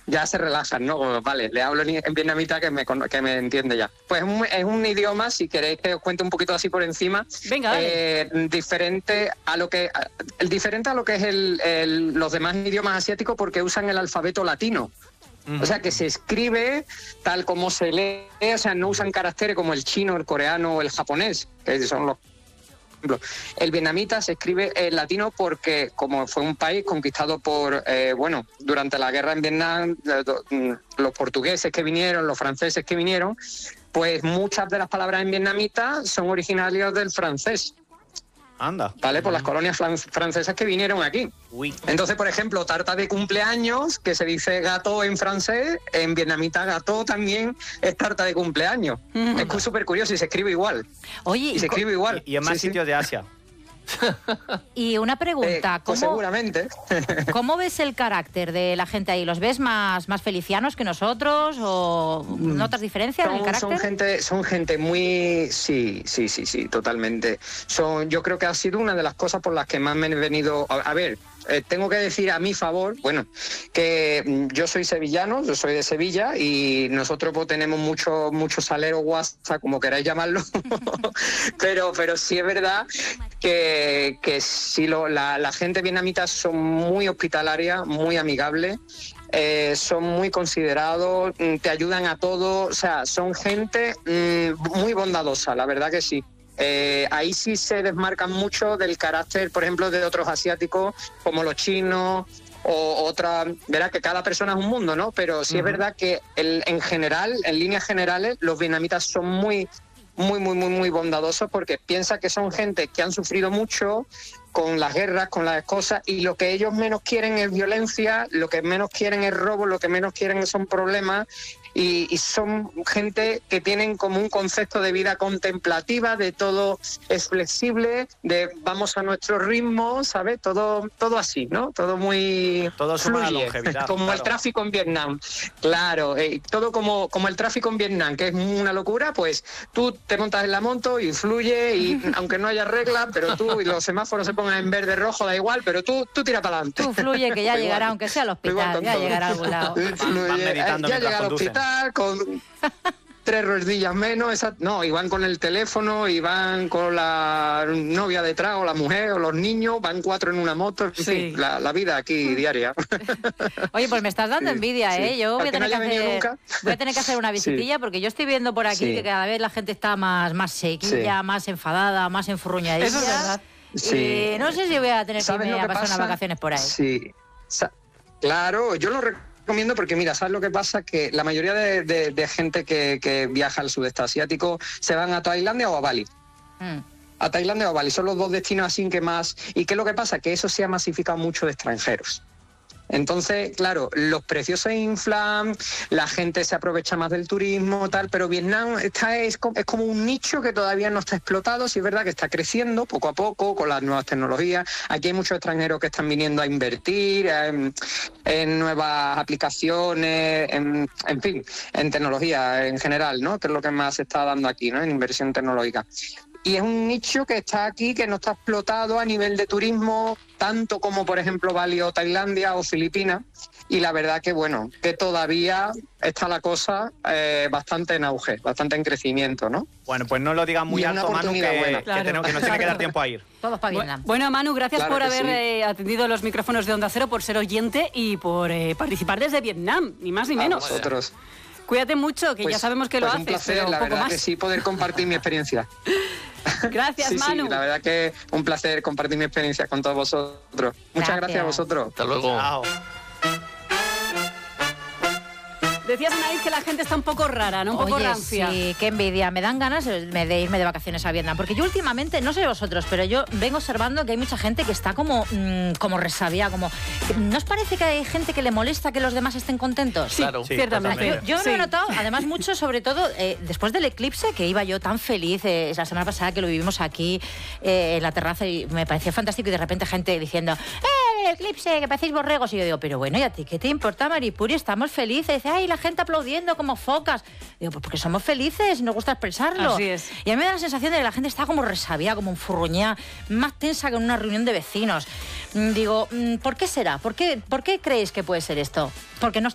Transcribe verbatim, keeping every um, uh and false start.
ya se relajan, ¿no? Como, vale, le hablo en vietnamita que me, que me entiende ya. Pues es un, es un idioma, si queréis que os cuente un poquito así por encima, Venga, dale. eh, diferente a lo que el diferente a lo que es el, el, los demás idiomas asiáticos, porque usan el alfabeto latino. O sea, que se escribe tal como se lee, o sea, no usan caracteres como el chino, el coreano o el japonés, que son los... El vietnamita se escribe en latino porque, como fue un país conquistado por, eh, bueno, durante la guerra en Vietnam, los portugueses que vinieron, los franceses que vinieron, pues muchas de las palabras en vietnamita son originarias del francés. Anda. ¿Vale? Por las colonias francesas que vinieron aquí. Uy. Entonces, por ejemplo, tarta de cumpleaños, que se dice gâteau en francés, en vietnamita gâteau también es tarta de cumpleaños. Mm. Es súper curioso y se escribe igual. Oye, y se escribe igual. Y, y en más sí, sitios sí. de Asia. Y una pregunta, eh, pues ¿cómo, seguramente. ¿cómo ves el carácter de la gente ahí? ¿Los ves más, más felicianos que nosotros o notas diferencias son, en el carácter? Son gente, son gente muy... Sí, sí, sí, sí, totalmente. Son, yo creo que ha sido una de las cosas por las que más me he venido... A, a ver, eh, tengo que decir a mi favor, bueno, que yo soy sevillano, yo soy de Sevilla y nosotros pues, tenemos muchos mucho salero guasa, como queráis llamarlo, pero, pero sí es verdad que, que sí, lo, la, la gente vietnamita son muy hospitalaria, muy amigable, eh, son muy considerados, te ayudan a todo, o sea, son gente mmm, muy bondadosa, la verdad que sí. Eh, ahí sí se desmarcan mucho del carácter, por ejemplo, de otros asiáticos como los chinos o otra. Verá que cada persona es un mundo, ¿no? Pero sí uh-huh. es verdad que el, en general, en líneas generales, los vietnamitas son muy, muy, muy, muy, muy bondadosos porque piensa que son gente que han sufrido mucho con las guerras, con las cosas, y lo que ellos menos quieren es violencia, lo que menos quieren es robo, lo que menos quieren son problemas. Y, y son gente que tienen como un concepto de vida contemplativa, de todo es flexible, de vamos a nuestro ritmo, ¿sabes? Todo, todo así, ¿no? Todo muy todo fluye, la longevidad, como claro. El tráfico en Vietnam. Claro, eh, todo como, como el tráfico en Vietnam, que es una locura, pues tú te montas en la moto y fluye, y aunque no haya reglas, pero tú y los semáforos se pongan en verde, rojo, da igual, pero tú, tú tira para adelante. Tú fluye, que ya llegará, aunque sea al hospital, ya todo. llegará a algún lado. Fluye, van meditando ya llega al conducen. hospital con tres rodillas menos, esa, no, y van con el teléfono, y van con la novia detrás, o la mujer, o los niños, van cuatro en una moto, en sí. fin, la, la vida aquí diaria. Oye, pues me estás dando sí, envidia, sí. ¿eh? Yo voy a, tener no que hacer, voy a tener que hacer una visitilla, sí. porque yo estoy viendo por aquí sí. que cada vez la gente está más, más sequilla, sí. más enfadada, más enfurruñadilla. Eso es verdad. Sí. Y no sé si voy a tener que irme a pasar unas vacaciones por ahí. Sí, claro, yo lo recomiendo. recomiendo porque, mira, ¿sabes lo que pasa? Que la mayoría de, de, de gente que, que viaja al sudeste asiático se van a Tailandia o a Bali. Mm. A Tailandia o a Bali, son los dos destinos así que más... ¿Y qué es lo que pasa? Que eso se ha masificado mucho de extranjeros. Entonces, claro, los precios se inflan, la gente se aprovecha más del turismo, tal, pero Vietnam está, es, es como un nicho que todavía no está explotado. Sí es verdad que está creciendo poco a poco con las nuevas tecnologías. Aquí hay muchos extranjeros que están viniendo a invertir en, en nuevas aplicaciones, en, en fin, en tecnología en general, ¿no? Que es lo que más se está dando aquí, ¿no? En inversión tecnológica. Y es un nicho que está aquí, que no está explotado a nivel de turismo, tanto como, por ejemplo, Bali o Tailandia o Filipinas. Y la verdad que, bueno, que todavía está la cosa eh, bastante en auge, bastante en crecimiento, ¿no? Bueno, pues no lo digas muy alto, Manu, que, buena. que, Claro. tenemos, que nos tiene que dar tiempo a ir. Todos para Vietnam. Bueno, Manu, gracias claro por haber sí. eh, atendido los micrófonos de Onda Cero, por ser oyente y por eh, participar desde Vietnam, ni más ni A menos. vosotros. Cuídate mucho, que pues, ya sabemos que pues lo un haces, placer, pero un la poco verdad más. que sí, poder compartir mi experiencia. Gracias, sí, Manu. Sí, la verdad que un placer compartir mi experiencia con todos vosotros. Muchas gracias, gracias a vosotros. Hasta luego. Chao. Decías, Anaís, que la gente está un poco rara, ¿no? Un Oye, poco rancia. Sí, qué envidia. Me dan ganas de irme de vacaciones a Vietnam. Porque yo últimamente, no sé vosotros, pero yo vengo observando que hay mucha gente que está como, mmm, como resabia, como... ¿No os parece que hay gente que le molesta que los demás estén contentos? Sí, claro. Sí, ciertamente. Yo, yo sí. lo he notado, además, mucho, sobre todo, eh, después del eclipse, que iba yo tan feliz, eh, la semana pasada que lo vivimos aquí eh, en la terraza, y me parecía fantástico, y de repente gente diciendo, ¡eh, el eclipse, que parecéis borregos! Y yo digo, pero bueno, ¿y a ti qué te importa, Maripuri? Estamos felices. Dice, ¡ay, la gente aplaudiendo como focas! Digo, pues porque somos felices y nos gusta expresarlo. Así es. Y a mí me da la sensación de que la gente está como resabiada, como enfurruñada, más tensa que en una reunión de vecinos. Digo, ¿por qué será? ¿Por qué, por qué creéis que puede ser esto? Porque no